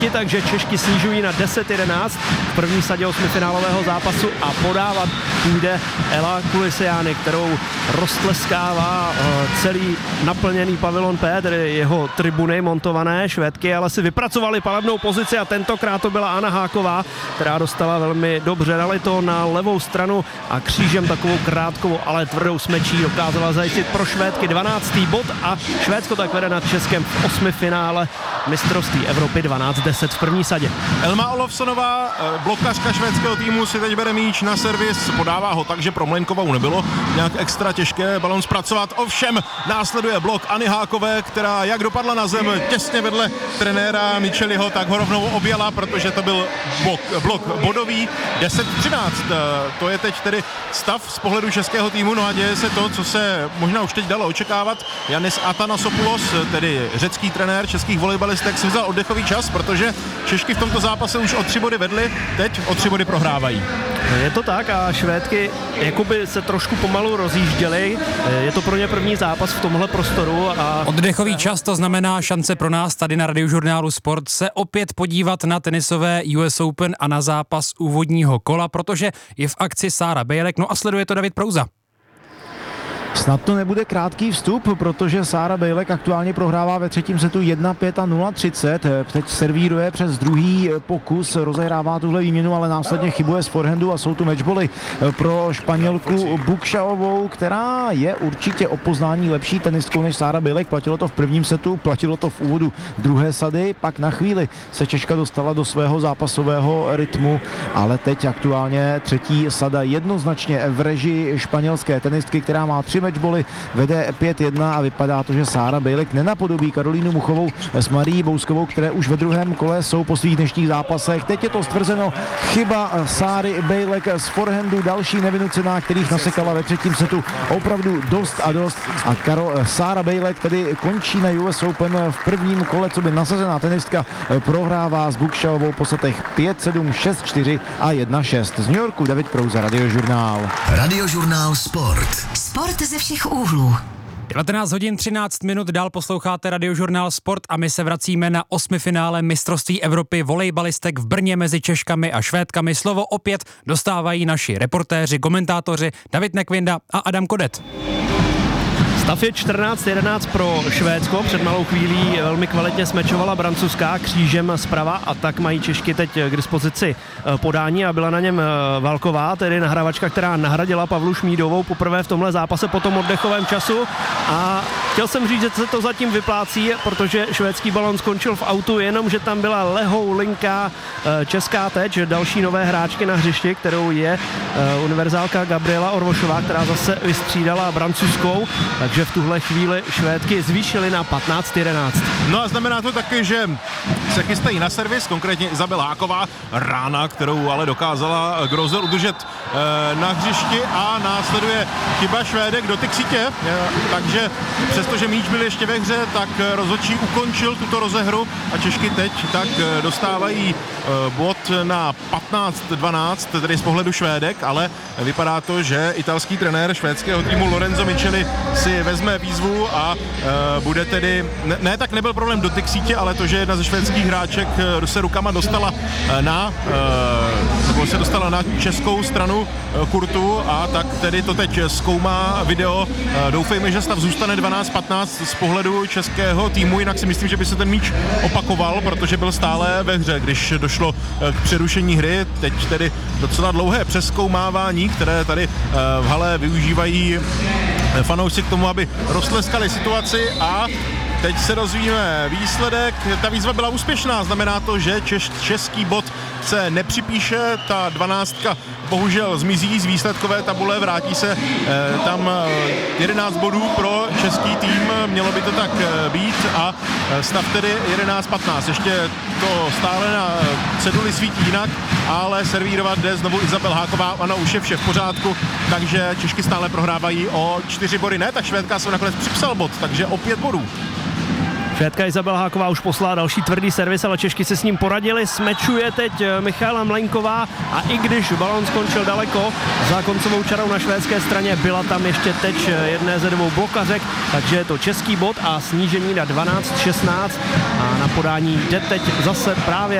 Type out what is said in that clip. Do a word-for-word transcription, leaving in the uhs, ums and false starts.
takže Češky snižují na deset jedenáct v první sadě osmifinálového zápasu a podávat půjde Ela Kulisiány, kterou roztleskává celý naplněný pavilon P, tedy jeho tribuny montované. Švédky ale si vypracovali palebnou pozici a tentokrát to byla Anna Háková, která dostala velmi dobře nalito na levou stranu a křížem takovou krátkou, ale tvrdou smečí dokázala zajistit pro Švédky dvanáctý bod a Švédsko tak vede nad Českem v osmifinále mistrovství Evropy dvanáct deset v první sadě. Elma Olofssonová, blokařka švédského týmu, si teď bere míč na servis, podává ho tak, že pro Mlejnkovou nebylo nějak extra těžké balon zpracovat. Ovšem následuje blok Anny Hákové, která jak dopadla na zem těsně vedle trenéra Micheliho, tak ho rovnou objela, protože to byl blok, blok bodový. deset třináct, to je teď tedy stav z pohledu českého týmu, no a děje se to, co se možná už teď dalo očekávat. Yannis Athanasopoulos, tedy řecký trenér českých volejbalistek, si vzal oddechový čas, protože Češky v tomto zápase už o tři body vedly, teď o tři body prohrávají. Je to tak a Švédky jakoby se trošku pomalu rozjížděly. Je to pro ně první zápas v tomhle prostoru. A... Oddechový čas, to znamená šance pro nás tady na Radiožurnálu Sport se opět podívat na tenisové U S Open a na zápas úvodního kola, protože je v akci Sára Bejlek, no a sleduje to David Prouza. Snad to nebude krátký vstup, protože Sára Bejlek aktuálně prohrává ve třetím setu jedna pět a nula třicet. Teď servíruje přes druhý pokus, rozehrává tuhle výměnu, ale následně chybuje z forehandu a jsou tu matchboly pro Španělku Bukšaovou, která je určitě o poznání lepší tenistkou než Sára Bejlek. Platilo to v prvním setu, platilo to v úvodu druhé sady, pak na chvíli se Češka dostala do svého zápasového rytmu, ale teď aktuálně třetí sada jednoznačně v režii španělské tenistky, která má tři matchboly, vede pět jedna a vypadá to, že Sára Bejlek nenapodobí Karolínu Muchovou s Marií Bouskovou, které už ve druhém kole jsou po svých dnešních zápasech. Teď je to stvrzeno, chyba Sáry Bejlek z forehandu, další nevynucená, kterých nasekala ve třetím setu opravdu dost a dost a Karol, Sára Bejlek tedy končí na U S Open v prvním kole, co by nasazená tenistka prohrává s Bukšaovou po setech pět sedm, šest čtyři a jedna šest. Z New Yorku David Prouza, Radiožurnál. Radiožurnál Sport. Sport ze všech úhlů. devatenáct hodin třináct minut, dál posloucháte Radiožurnál Sport a my se vracíme na osmifinále mistrovství Evropy volejbalistek v Brně mezi Češkami a Švédkami. Slovo opět dostávají naši reportéři, komentátoři David Nekvinda a Adam Kodet. Stav je čtrnáct jedenáct pro Švédsko, před malou chvílí velmi kvalitně smečovala Brancuská křížem zprava a tak mají Češky teď k dispozici podání a byla na něm Valková, tedy nahrávačka, která nahradila Pavlu Šmídovou poprvé v tomhle zápase po tom oddechovém času a chtěl jsem říct, že se to zatím vyplácí, protože švédský balon skončil v autu, jenomže tam byla lehou linka česká teď, další nové hráčky na hřišti, kterou je univerzálka Gabriela Orvošová, která zase vystřídala Brancuskou, takže v tuhle chvíli Švédky zvýšily na patnáct jedenáct. No a znamená to taky, že se chystají na servis, konkrétně Izabela Háková, rána, kterou ale dokázala Grozel udržet e, na hřišti a následuje chyba Švédek dotyk sítě, e, takže přestože míč byl ještě ve hře, tak rozhodčí ukončil tuto rozehru a Češky teď tak dostávají e, bod na patnáct dvanáct, tedy z pohledu Švédek, ale vypadá to, že italský trenér švédského týmu Lorenzo Micheli si vezme výzvu a e, bude tedy, ne, ne tak nebyl problém dotyk sítě, ale to, že jedna ze švédských hráček se rukama dostala na, e, nebo se dostala na českou stranu e, kurtu a tak tedy to teď zkoumá video. E, doufejme, že stav zůstane dvanáct patnáct z pohledu českého týmu, jinak si myslím, že by se ten míč opakoval, protože byl stále ve hře, když došlo k přerušení hry. Teď tedy docela dlouhé přezkoumávání, které tady e, v hale využívají fanoušci k tomu, aby roztleskali situaci a teď se dozvíme výsledek. Ta výzva byla úspěšná, znamená to, že češ, český bod se nepřipíše, ta dvanáctka bohužel zmizí z výsledkové tabule, vrátí se eh, tam jedenáct bodů pro český tým, mělo by to tak eh, být a stav tedy jedenáct patnáct. Ještě to stále na ceduli svítí jinak, ale servírovat jde znovu Izabel Háková, ano, už je vše v pořádku, takže Češky stále prohrávají o čtyři body, ne, tak Švédka se nakonec připsal bod, takže o pět bodů. Švédka Izabela Háková už poslala další tvrdý servis, ale Češky se s ním poradili. Smečuje teď Michaela Mlejnková a i když balón skončil daleko za koncovou čarou na švédské straně, byla tam ještě teč jedné ze dvou blokařek, takže je to český bod a snížení na dvanáct šestnáct a na podání jde teď zase právě